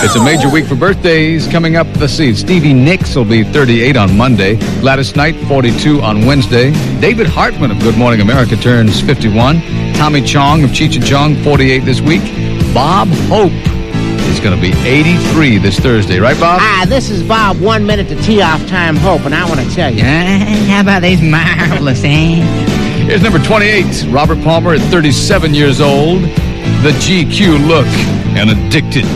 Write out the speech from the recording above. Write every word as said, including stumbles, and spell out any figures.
It's a major week for birthdays coming up. Let's see. Stevie Nicks will be thirty-eight on Monday. Gladys Knight, forty-two on Wednesday. David Hartman of Good Morning America turns fifty-one. Tommy Chong of Cheech and Chong, forty-eight this week. Bob Hope is going to be eighty-three this Thursday. Right, Bob? Ah, this is Bob, one minute to tee off time Hope, and I want to tell you. Uh, how about these marvelous, eh? Here's number twenty-eight. Robert Palmer at thirty-seven years old. The G Q look and Addicted.